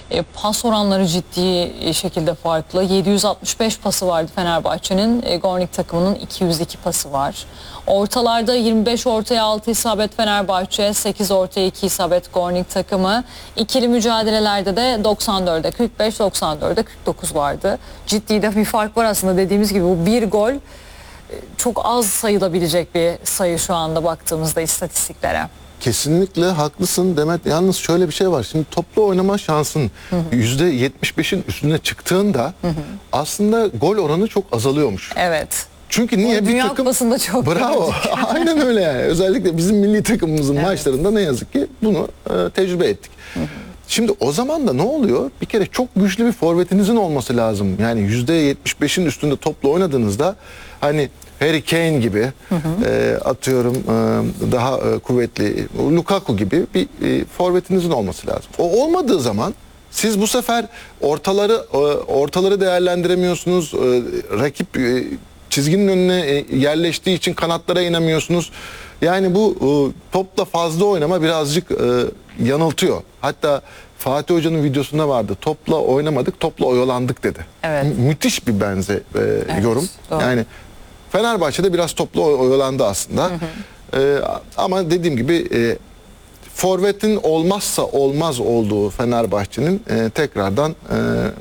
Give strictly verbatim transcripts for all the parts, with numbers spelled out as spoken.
E, pas oranları ciddi şekilde farklı. yedi yüz altmış beş pası vardı Fenerbahçe'nin. E, Gornik takımının iki yüz iki pası var. Ortalarda yirmi beş ortaya altı isabet Fenerbahçe, sekiz ortaya iki isabet Gornik takımı. İkili mücadelelerde de doksan dörde kırk beş, doksan dörde kırk dokuz vardı. Ciddi de bir fark var aslında, dediğimiz gibi bu bir gol çok az sayılabilecek bir sayı şu anda baktığımızda istatistiklere. Kesinlikle haklısın Demet. Yalnız şöyle bir şey var. Şimdi toplu oynama şansın yüzde yetmiş beşin üstüne çıktığında hı hı. aslında gol oranı çok azalıyormuş. Evet. Çünkü niye? O bir Dünya takım... Kupası'nda çok Bravo. Aynen öyle yani. Özellikle bizim milli takımımızın evet. maçlarında ne yazık ki bunu e, tecrübe ettik. Hı hı. Şimdi o zaman da ne oluyor? Bir kere çok güçlü bir forvetinizin olması lazım. Yani yüzde yetmiş beşin üstünde topla oynadığınızda hani Harry Kane gibi hı hı. E, atıyorum e, daha e, kuvvetli Lukaku gibi bir e, forvetinizin olması lazım. O olmadığı zaman siz bu sefer ortaları e, ortaları değerlendiremiyorsunuz. E, rakip e, çizginin önüne e, yerleştiği için kanatlara inemiyorsunuz. Yani bu e, topla fazla oynama birazcık e, yanıltıyor. Hatta Fatih Hoca'nın videosunda vardı. Topla oynamadık, topla oyalandık dedi. Evet. Mü müthiş bir benze e, evet, yorum. Doğru. Yani Fenerbahçe'de biraz topla oyalandı aslında. Hı hı. E, ama dediğim gibi e, forvetin olmazsa olmaz olduğu Fenerbahçe'nin e, tekrardan e,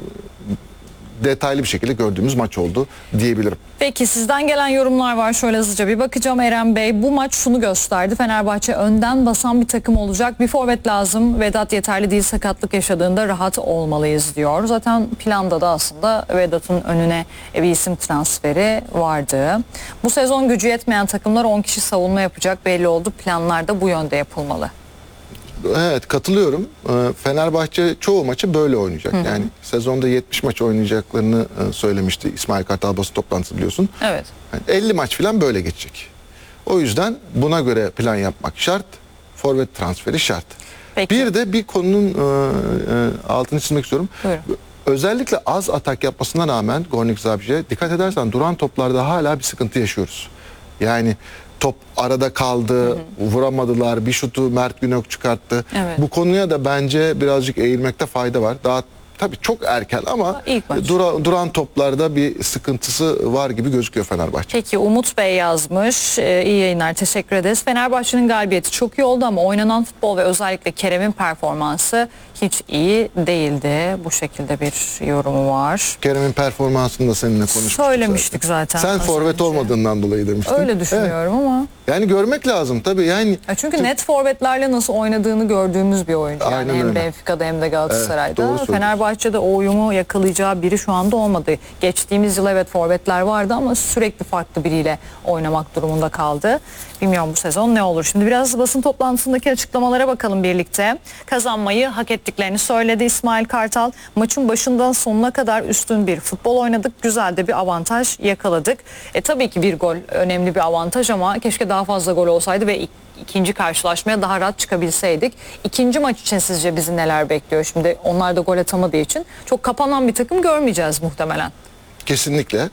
detaylı bir şekilde gördüğümüz maç oldu diyebilirim. Peki sizden gelen yorumlar var. Şöyle hızlıca bir bakacağım. Eren Bey, bu maç şunu gösterdi. Fenerbahçe önden basan bir takım olacak. Bir forvet lazım. Vedat yeterli değil, sakatlık yaşadığında rahat olmalıyız diyor. Zaten planda da aslında Vedat'ın önüne bir isim transferi vardı. Bu sezon gücü yetmeyen takımlar on kişi savunma yapacak. Belli oldu. Planlar da bu yönde yapılmalı. Evet, katılıyorum. Fenerbahçe çoğu maçı böyle oynayacak. Hı hı. Yani sezonda yetmiş maç oynayacaklarını söylemişti İsmail Kartal basın toplantısı, biliyorsun. Evet. Yani elli maç falan böyle geçecek. O yüzden buna göre plan yapmak şart. Forvet transferi şart. Peki. Bir de bir konunun altını çizmek istiyorum. Buyurun. Özellikle az atak yapmasına rağmen Gornik Zabrze'ye dikkat edersen duran toplarda hala bir sıkıntı yaşıyoruz. Yani top arada kaldı, hı hı. vuramadılar, bir şutu Mert Günok çıkarttı. Evet. Bu konuya da bence birazcık eğilmekte fayda var. Daha tabii çok erken ama dura, duran toplarda bir sıkıntısı var gibi gözüküyor Fenerbahçe. Peki Umut Bey yazmış. Ee, iyi yayınlar, teşekkür ederiz. Fenerbahçe'nin galibiyeti çok iyi oldu ama oynanan futbol ve özellikle Kerem'in performansı hiç iyi değildi. Bu şekilde bir yorumu var. Kerem'in performansını da seninle konuşmuştuk. Söylemiştik zaten. zaten. Sen forvet önce. olmadığından dolayı demiştin. Öyle düşünüyorum evet. ama. Yani görmek lazım tabii. Yani ya çünkü çok... net forvetlerle nasıl oynadığını gördüğümüz bir oyuncu. Yani hem öyle. Benfica'da hem de Galatasaray'da. Evet, Fenerbahçe'de o uyumu yakalayacağı biri şu anda olmadı. Geçtiğimiz yıl evet forvetler vardı ama sürekli farklı biriyle oynamak durumunda kaldı. Bilmiyorum bu sezon ne olur. Şimdi biraz basın toplantısındaki açıklamalara bakalım birlikte. Kazanmayı hak ettiklerini söyledi İsmail Kartal. Maçın başından sonuna kadar üstün bir futbol oynadık. Güzel de bir avantaj yakaladık. E tabii ki bir gol önemli bir avantaj ama keşke daha fazla gol olsaydı ve ikinci karşılaşmaya daha rahat çıkabilseydik. İkinci maç için sizce bizi neler bekliyor? Şimdi onlar da gol atamadığı için çok kapanan bir takım görmeyeceğiz muhtemelen. Kesinlikle.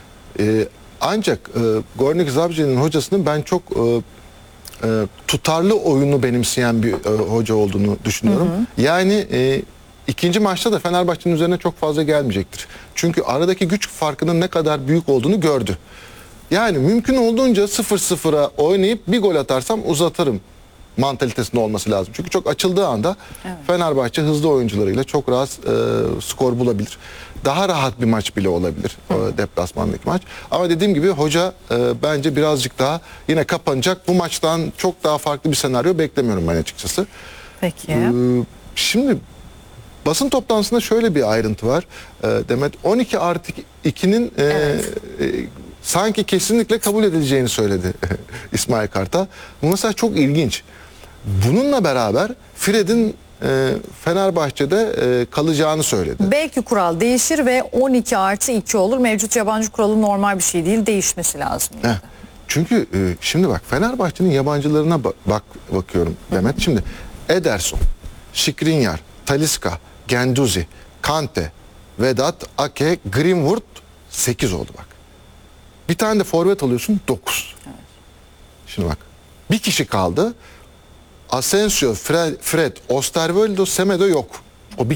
Ee, ancak e, Gornik Zabrze'nin hocasının ben çok e, e, tutarlı oyunu benimseyen bir e, hoca olduğunu düşünüyorum. Hı hı. Yani e, ikinci maçta da Fenerbahçe'nin üzerine çok fazla gelmeyecektir. Çünkü aradaki güç farkının ne kadar büyük olduğunu gördü. Yani mümkün olduğunca sıfır sıfıra oynayıp bir gol atarsam uzatırım mantalitesinde olması lazım. Çünkü çok açıldığı anda evet. Fenerbahçe hızlı oyuncularıyla çok rahat e, skor bulabilir. Daha rahat bir maç bile olabilir o deplasmandaki maç. Ama dediğim gibi hoca e, bence birazcık daha yine kapanacak. Bu maçtan çok daha farklı bir senaryo beklemiyorum ben açıkçası. Peki. Ee, şimdi basın toplantısında şöyle bir ayrıntı var. E, Demet on iki artı ikinin e, evet. e, sanki kesinlikle kabul edileceğini söyledi İsmail Kartal. Bu mesela çok ilginç. Bununla beraber Fred'in e, Fenerbahçe'de e, kalacağını söyledi. Belki kural değişir ve on iki artı iki olur. Mevcut yabancı kuralı normal bir şey değil. Değişmesi lazım. Heh. Çünkü e, şimdi bak Fenerbahçe'nin yabancılarına bak, bak bakıyorum Demet. Hı hı. Şimdi Ederson, Skriniar, Talisca, Guendouzi, Kante, Vedat, Ake, Greenwood sekiz oldu bak. Bir tane de forvet alıyorsun dokuz. Evet. Şimdi bak bir kişi kaldı. Asensio, Fred, Fred Osterwolde, Semedo yok.